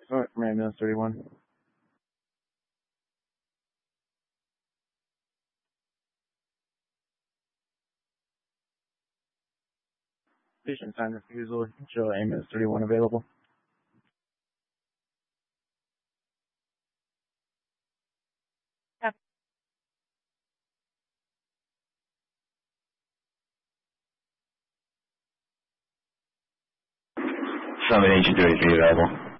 Alright, from ambulance 31. Patient sign refusal. Show ambulance 31 available. Yep. Summit Agent 33 available.